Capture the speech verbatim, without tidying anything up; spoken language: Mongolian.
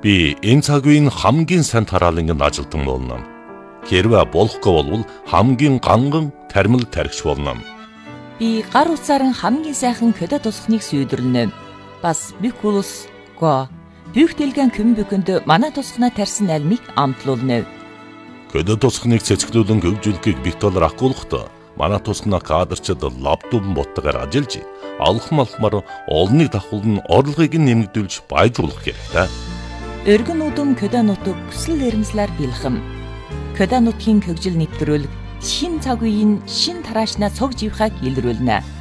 Би энэ цаг үеийн хамгийн сайн тараалангийн ажилтан болно. Хэрвээ болохгүй бол хамгийн ганган тармил тархич болно. Би гар утсаар хамгийн сайхан көдө тусахныг сүйдэрнэ. Бас бикулус го бүхтэлгэн көмбөкөнд манай тусахна тарсан альмыг амтлуулна. Көдө тусахныг цэцгэлүүлэн хөгжүүлэхийг битолор ахгуулахдаа манай тусахна кадрчид лаптоп боттойгоор ажиллаж алхам алхмаар олныг давхуулн орлогыг нэмэгдүүлж баяжуулах хэрэгтэй. Өргөн удам көдө нутаг хүсэл эрмслэр бэлхэм. Көдө нутгийн хөгжил нэвтрүүлэг шин цаг үеийн шин тараашнаа цог живхаг илрүүлнэ.